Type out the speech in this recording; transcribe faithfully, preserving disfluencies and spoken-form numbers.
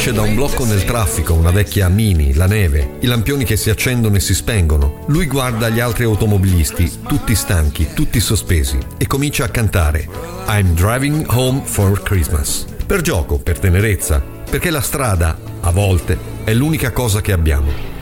esce da un blocco nel traffico, una vecchia Mini, la neve, i lampioni che si accendono e si spengono. Lui guarda gli altri automobilisti, tutti stanchi, tutti sospesi, e comincia a cantare I'm driving home for Christmas. Per gioco, per tenerezza, perché la strada, a volte, è l'unica cosa che abbiamo.